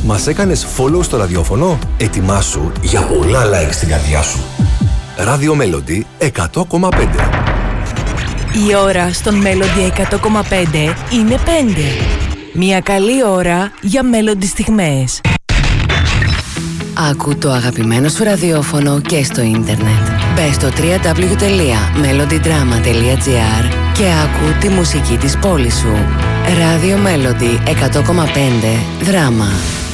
Μας έκανες follow στο ραδιόφωνο? Ετοιμάσου για πολλά likes στην καρδιά σου. Radio Melody 100,5. Η ώρα στον Melody 100,5 είναι 5. Μια καλή ώρα για Melody στιγμές. Άκου το αγαπημένο σου ραδιόφωνο και στο ίντερνετ. Μπες στο www.melodydrama.gr και άκου τη μουσική της πόλης σου. Radio Melody 100,5 Δράμα.